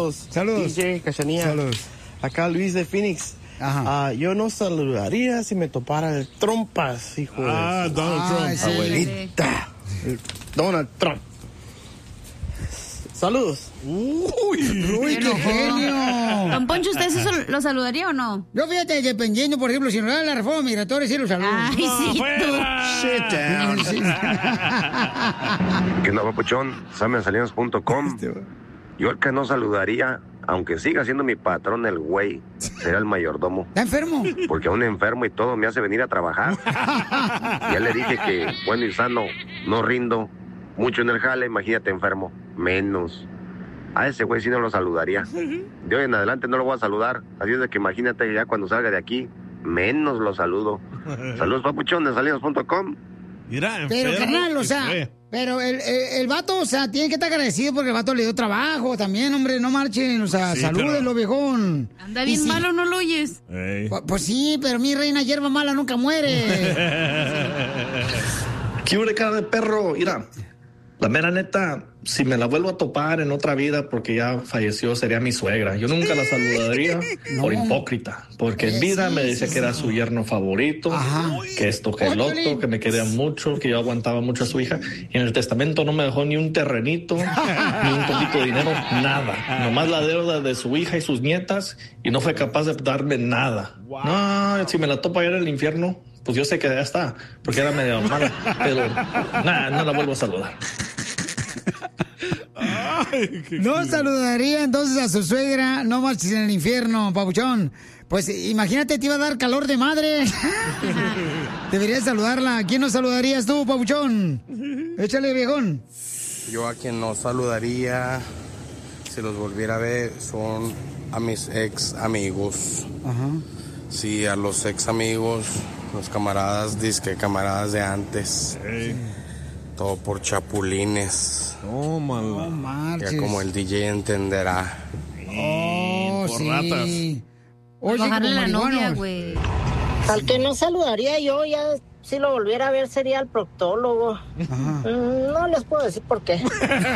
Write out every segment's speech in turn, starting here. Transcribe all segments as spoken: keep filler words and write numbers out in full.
saludos. Saludos. D J, Cachanilla. Saludos. Acá Luis de Phoenix. Ajá. Uh, yo no saludaría si me topara el trompas, hijo ah, de su... Donald Ay, Trump. sí. Abuelita. El Donald Trump. Saludos. Uy, Uy qué genio. Don Poncho, ¿usted sí lo saludaría o no? Yo fíjate, dependiendo, por ejemplo, si no da la reforma migratoria, sí lo saludo. Ay, sí, tú. Sit down. ¿Qué onda, papuchón? Samen Salinas punto com. Yo el que no saludaría, aunque siga siendo mi patrón el güey, será el mayordomo. ¿Está enfermo? Porque a un enfermo y todo me hace venir a trabajar. Ya le dije que bueno y sano, no rindo mucho en el jale, imagínate enfermo, menos. A ese güey sí no lo saludaría. De hoy en adelante no lo voy a saludar. Así es de que imagínate ya cuando salga de aquí, menos lo saludo. Saludos, papuchón, de Salinas punto com. Mira, Pero, enfermo, carnal, o ¿qué sea, fue? pero el, el, el vato, o sea, tiene que estar agradecido porque el vato le dio trabajo también, hombre, no marchen, o sea, Sí, salúdenlo, pero- viejón. Anda Y bien sí, malo, ¿no lo oyes? Ey. Pu- Pues sí, pero mi reina hierba mala nunca muere. ¿Qué hubo de cara de perro? Mira, la mera neta, si me la vuelvo a topar en otra vida porque ya falleció, sería mi suegra. Yo nunca la saludaría por hipócrita, porque en vida me decía que era su yerno favorito, Ajá. que esto, que el Oye, otro, Piolín. que me quería mucho, que yo aguantaba mucho a su hija. Y en el testamento no me dejó ni un terrenito, ni un poquito de dinero, nada. Nomás la deuda de su hija y sus nietas, y no fue capaz de darme nada. No, si me la topo allá en el infierno, pues yo sé que ya está, porque era medio mala, pero nada, no la vuelvo a saludar. Ay, qué No cute. saludaría entonces a su suegra, no marches en el infierno, papuchón. Pues imagínate, te iba a dar calor de madre. Deberías saludarla. ¿Quién no saludarías tú, papuchón? Échale, viejón. Yo a quien no saludaría, si los volviera a ver, son a mis ex amigos. Ajá. Sí, a los ex amigos, los camaradas, disque camaradas de antes. Ey, Todo por chapulines. No tómala. marches. Ya como el D J entenderá. Oh, por sí. ratas. Oye, Bajarle como la novia, marihuanos. güey. Al que no saludaría yo, ya si lo volviera a ver sería el proctólogo. Mm, No les puedo decir por qué.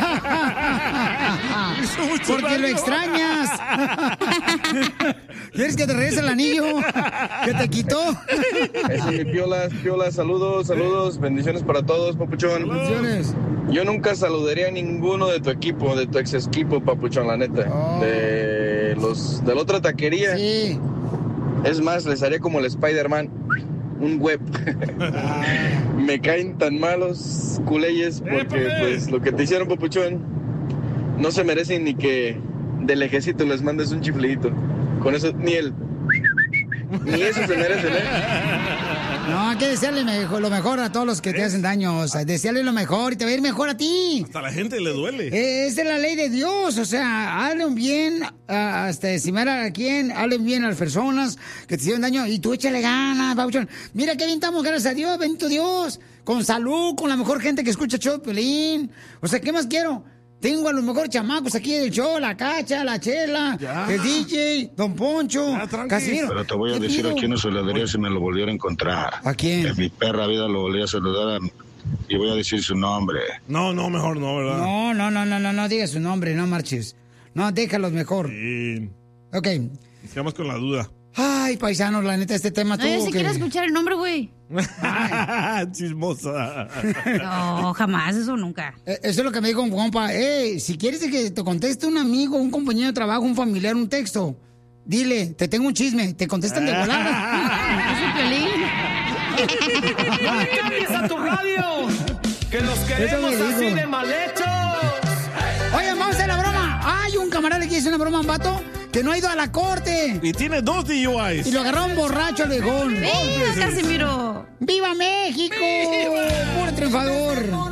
Porque lo extrañas. ¿Quieres que te regrese el anillo que te quitó? Ese es mi piolas, piolas, saludos, saludos, bendiciones para todos, papuchón. Bendiciones. Yo nunca saludaría a ninguno de tu equipo, de tu ex equipo, papuchón, la neta. Oh. De los de la otra taquería. Sí. Es más, les haría como el Spider-Man, un web. Me caen tan malos, culeyes, porque ¡Épale! pues lo que te hicieron, papuchón, no se merecen ni que de lejecito les mandes un chiflidito. Con eso, ni el... Ni eso se merecen, ¿eh? No, hay que desearle mejor- lo mejor a todos los que te hacen daño. O sea, desearle lo mejor y te va a ir mejor a ti. Hasta a la gente le duele. Eh, Esa es la ley de Dios, o sea, hablen bien ah, hasta estimar a quien, hablen bien a las personas que te hicieron daño y tú échale ganas, babuchón. Mira qué bien estamos, gracias a Dios, bendito Dios, con salud, con la mejor gente que escucha el show de Piolín. O sea, ¿qué más quiero? Tengo a los mejores chamacos aquí del show, la Cacha, la Chela, Ya. el D J, Don Poncho, Ya, tranqui. Casimiro. Pero te voy a ¿Qué decir pido? a quién no saludaría si me lo volviera a encontrar. ¿A quién? En mi perra vida lo volví a saludar a- y voy a decir su nombre. No, no, mejor no, ¿verdad? No, no, no, no, no, no digas su nombre, no marches. No, déjalos mejor. Sí. Ok. Sigamos con la duda. Ay, paisanos, la neta, este tema No, yo tuvo sí que... quiero escuchar el nombre, güey. Chismosa. No, jamás, eso nunca. Eh, Eso es lo que me dijo un compa. Ey, si quieres que te conteste un amigo, un compañero de trabajo, un familiar, un texto, dile, te tengo un chisme, te contestan de volada. Es un Piolín. ¡Ya cambies a tu radio! ¡Que nos queremos Eso me así dijo. de mal hechos! Oigan, vamos a hacer la broma. Hay un camarada que hizo una broma a un vato que no ha ido a la corte. Y tiene dos D U Is. Y lo agarraron borracho al viejón. Venga, Casimiro. ¡Viva México! ¡Puro triunfador!